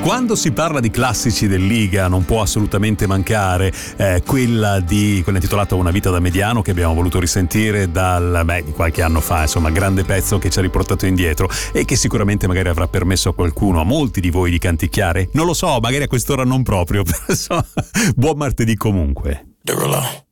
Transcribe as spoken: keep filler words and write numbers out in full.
Quando si parla di classici del Liga non può assolutamente mancare eh, quella di quella intitolata Una vita da mediano, che abbiamo voluto risentire dal beh, di qualche anno fa, insomma, grande pezzo che ci ha riportato indietro e che sicuramente magari avrà permesso a qualcuno, a molti di voi, di canticchiare. Non lo so, magari a quest'ora non proprio, però insomma, buon martedì comunque. Derulo.